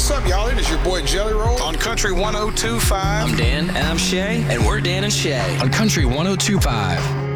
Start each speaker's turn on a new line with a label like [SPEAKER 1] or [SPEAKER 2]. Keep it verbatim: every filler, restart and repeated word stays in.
[SPEAKER 1] What's up, y'all? It is your boy Jelly Roll on Country one oh two point five.
[SPEAKER 2] I'm Dan, and I'm Shay, and we're Dan and Shay
[SPEAKER 3] on Country one oh two point five.